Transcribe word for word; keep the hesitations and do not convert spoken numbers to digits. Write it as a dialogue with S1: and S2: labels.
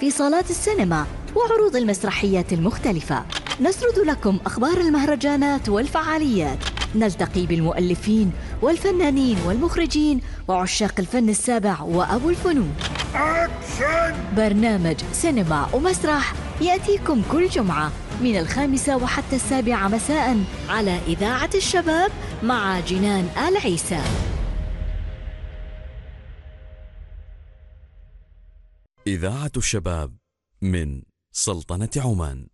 S1: في صالات السينما وعروض المسرحيات المختلفة. نسرد لكم أخبار المهرجانات والفعاليات، نلتقي بالمؤلفين والفنانين والمخرجين وعشاق الفن السابع وأبو الفنون. أكشن! برنامج سينما ومسرح يأتيكم كل جمعة من الخامسة وحتى السابعة مساء على إذاعة الشباب مع جنان آل عيسى.
S2: إذاعة الشباب من سلطنة عمان.